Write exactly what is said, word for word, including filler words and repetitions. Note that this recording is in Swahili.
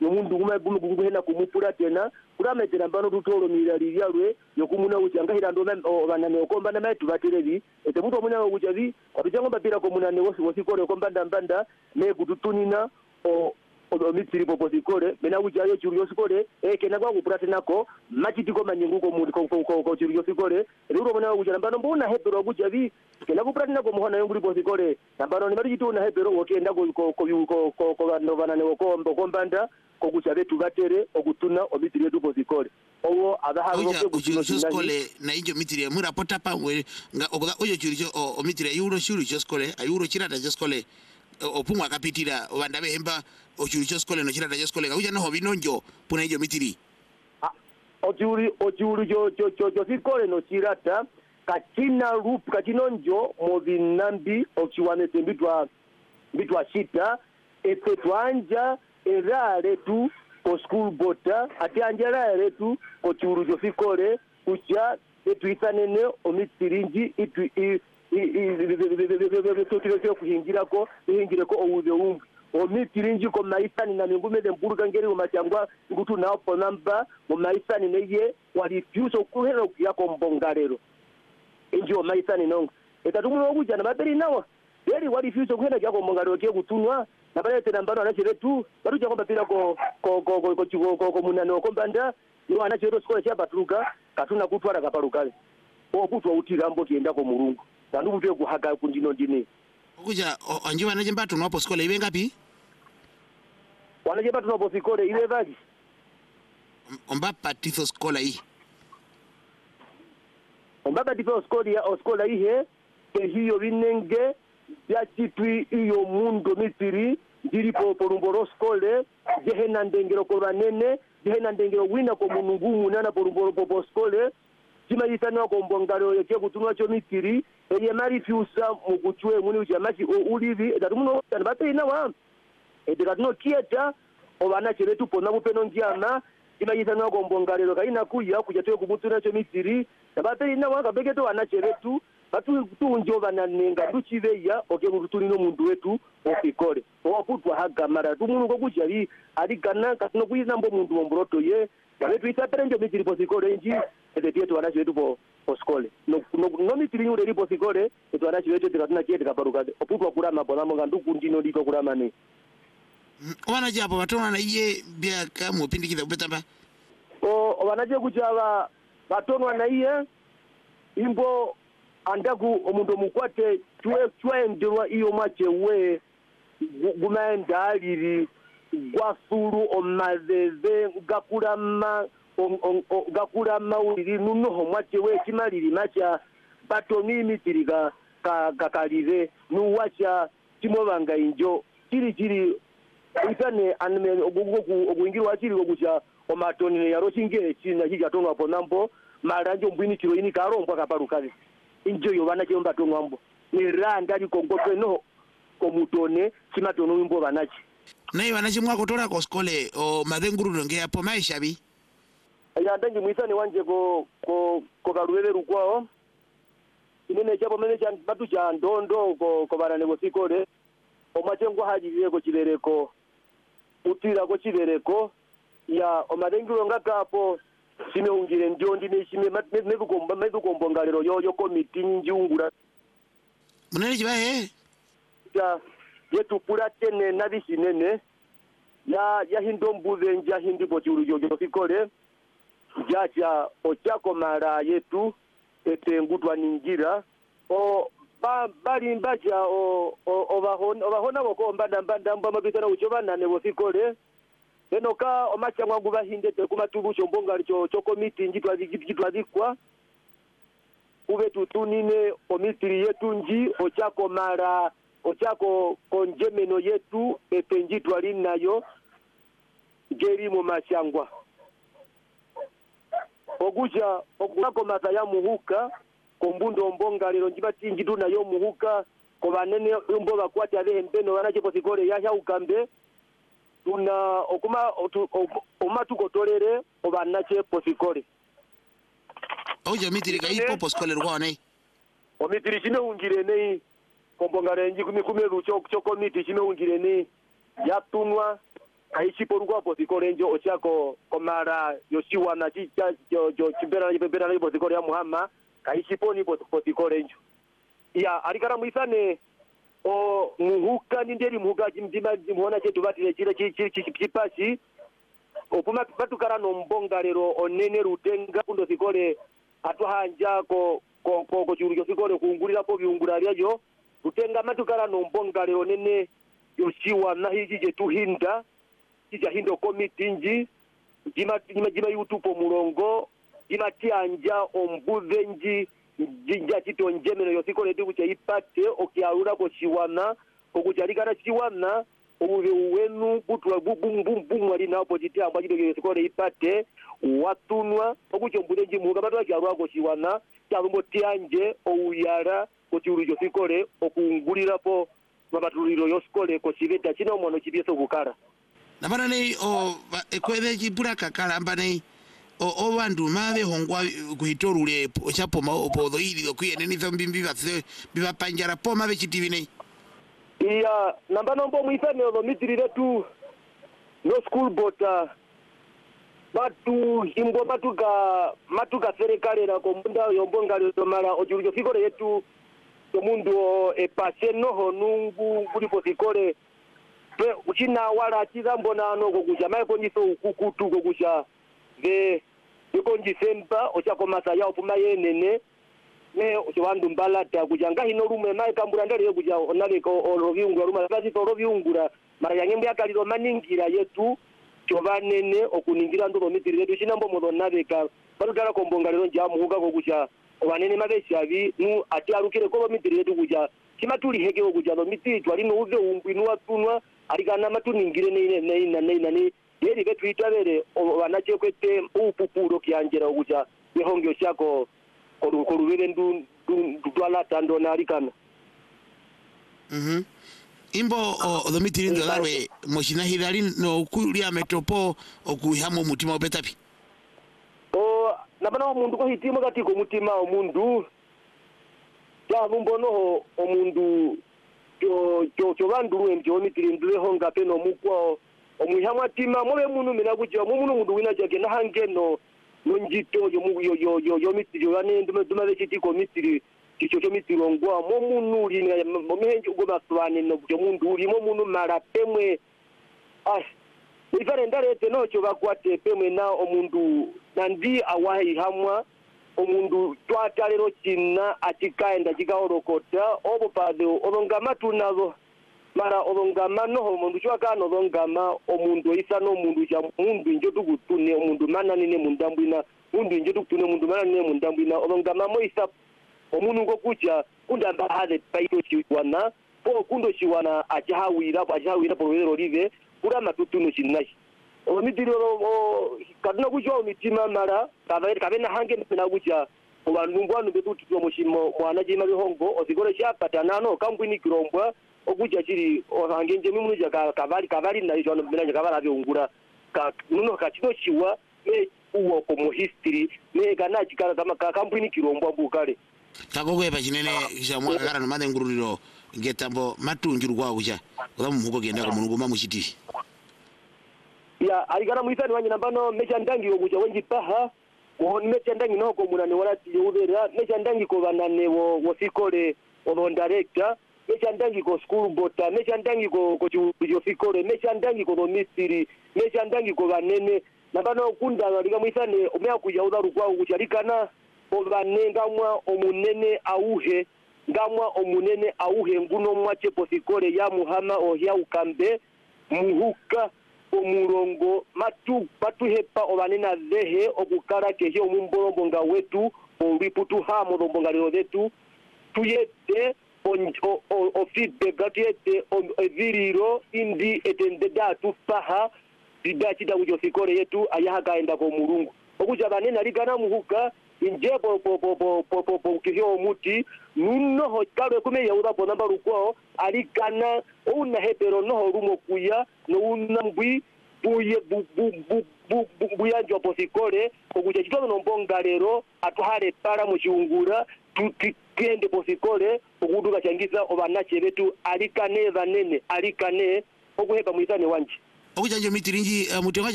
yomundu kuma gumuhena kumupura tena kurametera mbano tutolo milali yalwe yokumuna uchangahira ndo banane okomba na maitu baterebi ete muto munya ujavi kwatujanga babira ko munane wosi wosikore kombanda mbanda ne kututunina o o mitiri popo sikore mena ujayo churu yosikore e kena kwa kupura tenako machitiko manyinguko mu ko ko ko churu yosikore ruro muna ujana mbano mbona hebero ujavi kena kupura tenako muhona yonguri posikore mbano ni maritu na hebero wokenda ko ko ko ko ko bano banane okomba kombanda kokucha betu batere okutuna omitiri yetu pozikole owo abahawo ko kuchiro skole na injo mitiri mura pota pa we nga okoda oyo chiro omitiri yuro shuru skole ayuro chirata skole opumwa kapitira obanda behemba ochuru skole no chirata skole ga uja no binonjo puna injo mitiri ochuri ochuri jo jo jo skole no chirata kachina rup kachinonjo movinambi ochiwane tembitwa bitwa shita epetwanja era letu ko school bota ati anjera letu ko churu jo fikore kucha etu isanene omitirinji itu i i kuhingira ko ihingire ko ouze umbi omitirinji ko maisani na mingume de mburuga ngeri mu machangwa ngutu na opo namba mu maisani neye wali fyuso kuhero yako mbongarero injo maisani nongo etatumu okujana baberi nawa yeri wali fyuso kuhero yako mbongarero ke kutunwa na pale tena mbano anachire tu baruja kwamba pila ko ko ko ko ko ko ko munano kombanda yo anachiro skola cha batruka katuna kutwara kaparukale okutwa utirambo kienda ko murungu bandu butwe kuhaka kundino ndine okuja anjiwa anaje mbatu nopo skola iwe ngapi wanaje mbatu nopo sikole iwe vaji omba patitho skola hii omba patitho skola ya skola hii he hiyo binenge ya chitwi iyo mundo mitiri ndiripo porumboro skole jehena ndengero ko banene jehena ndengero wina ko munungu nana porumboro popo skole jima yitano ko mbongaro yake kutunwa cho mitiri eye mari fiusa mukuchwe muni uchamachi ulivi datumuno tanbate ina wa edikatno kieta obana chiretu pona bupeno njama jima yitano ko mbongaro kaina kuya kuja tyo kubutuna cho mitiri tabate ina wa kabegeto anacheretu batu tunjo bananenga duchiveya oke kutuni no mundu wetu ofikore okutwa hagamara tumuntu kokujali ali kana katino kuyinambo mundu ombroto ye betu itaperenjo mitiri posikole inji etetie tu anacho wetu po poskole no no, no mitiri yure ripo sikole etu anacho wetu tikatuna kiete kaparuka oputwa kurama bona monga nduku ndino diko kurama ne wana japo batona na iye bia kama upindikira ubetamba o wanaje kujaba batonwa na iye imbo andaku omuntu mukwate twe twendwa iyo mache we gumaenda aliri gwasuru omazeze gakurama gakurama uri nuno homwache we kimaliri macha batoni mitiriga kakalize nuwacha timobanga injo kiri kiri isane anme ogugu oguingirwa kiri ogucha omatoni ya roshinge china hijatonwa hapo nambo maranjo mbwini kiro ini karombwa kaparukazi injo yo bana chomba tongwambo ni randa li kongope no komutone kimatono wimbo banachi nayi banachi mwako tola ko skole o madenguru nge apo maisha bi ya ndangi mwisani wanje ko ko ko karuwele rukwao inene chapo mene cha batu cha ndondo ko ko bana nego sikole o machengo haji ko chibereko utira ko chibereko ya o madenguru ngaka apo sime ungire njondi ne sime mebukomba mebukombo ngalero yo yo komiti njungura munene chibahe ya yetu pura tene nabisinene ya ya hindombuze nja hindi pochuru jojo fikore jacha ochako mara yetu etengutwa ningira o ba bali mbaja o obahona obahona boko mbanda mbanda mbamba bitana uchobana ne bofikore enoka omacha mwangu bahinde te kumatubusho mbonga licho cho komiti njitwa zikitwa zikwa ube tutunine omitiri yetu nji ochako mara ochako konjemeno yetu epenjitwa linayo geri mu mashangwa oguja okako mataya muhuka kombundo mbonga lero njibati njitu nayo muhuka ko banene umbo bakwati abe mbeno banache posikore ya ukambe tuna okuma omatu kotolere obanache posikore oje mitiri ga ipo posikole rwane omitiri chine ungire nei kombonga renji kumi kumi rucho cho komiti chine ungire nei yatunwa kaishipo lugwa posikole njo ochako komara yoshiwa na chicha jo jo chibera chibera na posikole ya muhama kaishipo ni posikole njo ya alikana muisane o muhuka ndiri muhuka jimjima muona chetu batire chira chipashi opuma batukara no mbonga lero onene rutenga kundo sikole atuhanja ko ko ko churu sikole kuungulira po biungula lyajo rutenga matukara no mbonga lero onene yoshiwa na hiji je tuhinda kija hindo komiti nji jima jima, jima YouTube murongo jima tianja ombuze nji jinja chito njemeno yosikole tu kucha ipate okiarura ko chiwana okujarikana chiwana uwe uwenu butwa bum bum bum wali na opposite amba chito yosikole ipate watunwa okucho mbuze nji muga batwa kiarura ko chiwana cyalumbo tianje ouyara ko chiuru yosikole okuungulira po mabatuliro yosikole ko chiveta chino mono chibieso bukara nabana nei o ekwede chipura kakala amba nei o o bandu mabe hongwa kuhitorule chapo ma opodo ili okuyene ni zombi mbiba biba panjara po mabe chitivi nei iya namba nombo muifane o mitirire tu no school bota batu himbo batuka matuka serikali na komunda yombonga lyo mara ojurujo fikore yetu to mundu e pase no honungu kulipo fikore pe uchina wala chizambo nano kokuja mai konjiso ukukutu kokuja ve ikonji semba ochako masaya opuma yenene ne ochiwandu mbalata kuja ngahi no rume mai kambura ndale kuja onale ko oroviungura ruma kazi to oroviungura mara yangembe akaliro maningira yetu chovanene okuningira ndo mitirire yetu chinambo modo nabeka barudara kombonga lero njamu huka kokuja obanene mabeshavi nu ati arukire ko mitirire yetu kuja kimatuli heke kuja no mitiri twali no uve ungwinwa tunwa alikana matuningire ne ne ne ne ne yeri betu itabere obanache kwete upupuro kianjera okuja yehongyo shako korubere ndu twala tando na alikana mhm imbo o domitiri ndo darwe moshina hilali no kulia metopo okuyamo mutima obetapi o nabana omundu ko hitimo katiko mutima omundu ya mumbono omundu jo jo jo bandu emjo mitiri ndule honga peno mukwa omuhamwa tima mobe munu mina kuja munu mundu wina jake na hangeno nonjito yo mu yo yo yo yo mitiri yane ndume ndume bechiti ko mitiri kicho cyo mitiri ngwa mo munu uri mo mehenje ugo baswane no byo mundu uri mo munu mara pemwe ah ifare ndare te no cyo bakwate pemwe na omundu nandi awahi hamwa omundu twatalero kinna atikaenda kikaorokota obo pade olongama tunazo mara olongama no omundu chwakano olongama omundu isa no omundu cha mundu njo tugutune omundu manani ne mundambwina mundu njo tugutune omundu manani ne mundambwina olongama mo isa omundu ngo kucha kundamba hade paito chiwana po kundo chiwana achahawira achahawira po wero live kura matutuno chinashi o mitiro o kadna kujo mitima mara kabe kabe na hange na kuja obanungwa no betu tuzo moshimo mwana jima bihongo osigore sha patanano kampuni kirombwa okuja chiri o hange nje mimu ja kabali kabali na ijo no bila kabala byungura ka nuno ka chino chiwa me uwo ko mo history me kana chikara kama kampuni kirombwa bukale takogwe pa chinene ja mwaka kana no made ngururiro ngetambo matunjurwa kuja ulamu muko genda ko mungu mamuchiti ya aligana muisani wanyi nambano mecha ndangi okuja wenji paha wo mecha ndangi noko munane walati yubera mecha ndangi ko banane wo wofikole ono director mecha ndangi ko school bota mecha ndangi ko ko yofikole mecha ndangi ko misiri mecha ndangi ko banene nambano kunda aliga muisani omya kuja udaru kwa ukuchalikana obanenga mwa omunene auhe ngamwa omunene auhe nguno mwache posikole ya muhama ohya ukambe muhuka omurongo matu patuhepa obanena zehe okukara kehe omumbolombo nga wetu oliputu ha molombo lero letu tuyete o o feedback tuyete eviriro indi etendeda tupaha bidachida kujo fikore yetu ayaha kaenda ko mulungu okuja banena ligana muhuka injebo po po po po po po kiyo muti nuno ho kale kume yauda bona baruko alikana una hepero no rumo kuya no unambwi buye bu bu bu buya njo posikole okuja chitono no mbonga lero atuhare para mu chiungura tutende posikole okuduka changiza obanache betu alikane banene alikane okuheba muizane wanje okujanjo mitiri nji mutenga